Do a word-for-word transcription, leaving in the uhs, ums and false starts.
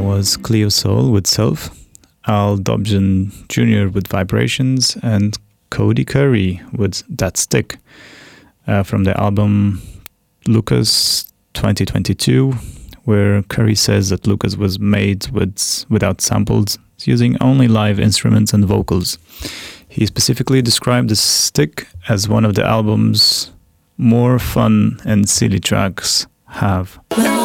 was Cleo Soul with Self, Al Dobson Junior with Vibrations, and Cody Curry with That Stick uh, from the album Lucas twenty twenty-two, where Curry says that Lucas was made with without samples, using only live instruments and vocals. He specifically described the stick as one of the album's more fun and silly tracks have.